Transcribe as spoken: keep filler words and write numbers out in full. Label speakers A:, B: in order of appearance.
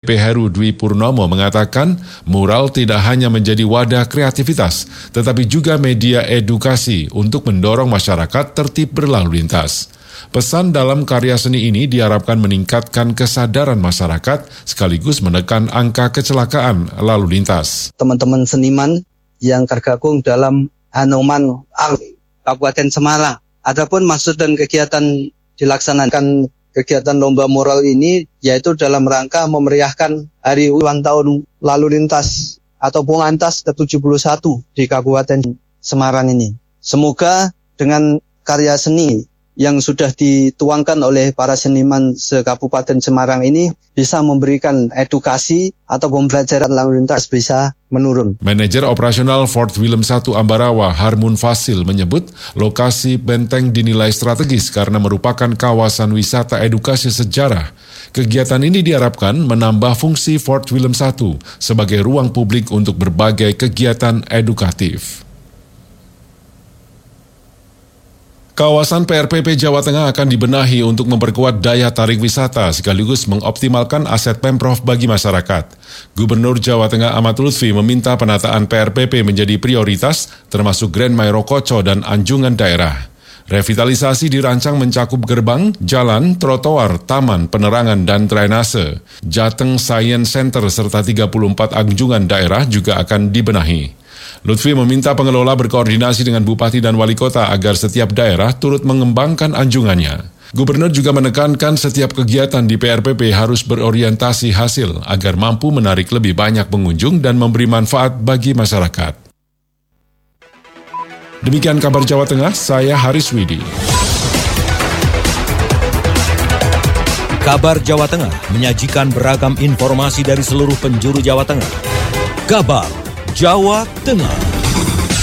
A: P Heru Dwi Purnomo mengatakan mural tidak hanya menjadi wadah kreativitas, tetapi juga media edukasi untuk mendorong masyarakat tertib berlalu lintas. Pesan dalam karya seni ini diharapkan meningkatkan kesadaran masyarakat sekaligus menekan angka kecelakaan lalu lintas.
B: Teman-teman seniman yang tergabung dalam Hanoman Art Kabupaten Semarang. Adapun maksud dan kegiatan dilaksanakan kegiatan lomba mural ini yaitu dalam rangka memeriahkan hari ulang tahun lalu lintas atau Polantas ke tujuh puluh satu di Kabupaten Semarang ini. Semoga dengan karya seni yang sudah dituangkan oleh para seniman se-Kabupaten Semarang ini bisa memberikan edukasi atau pembelajaran lalu lintas bisa menurun.
A: Manajer operasional Fort Willem satu Ambarawa, Harmun Fasil, menyebut lokasi benteng dinilai strategis karena merupakan kawasan wisata edukasi sejarah. Kegiatan ini diharapkan menambah fungsi Fort Willem satu sebagai ruang publik untuk berbagai kegiatan edukatif. Kawasan P R P P Jawa Tengah akan dibenahi untuk memperkuat daya tarik wisata sekaligus mengoptimalkan aset Pemprov bagi masyarakat. Gubernur Jawa Tengah Ahmad Lutfi meminta penataan P R P P menjadi prioritas termasuk Grand Mairo Koco dan anjungan daerah. Revitalisasi dirancang mencakup gerbang, jalan, trotoar, taman, penerangan, dan drainase. Jateng Science Center serta tiga puluh empat anjungan daerah juga akan dibenahi. Lutfi meminta pengelola berkoordinasi dengan bupati dan wali kota agar setiap daerah turut mengembangkan anjungannya. Gubernur juga menekankan setiap kegiatan di P R P P harus berorientasi hasil agar mampu menarik lebih banyak pengunjung dan memberi manfaat bagi masyarakat. Demikian kabar Jawa Tengah, saya Haris Widi.
C: Kabar Jawa Tengah menyajikan beragam informasi dari seluruh penjuru Jawa Tengah. Kabar Jawa Tengah.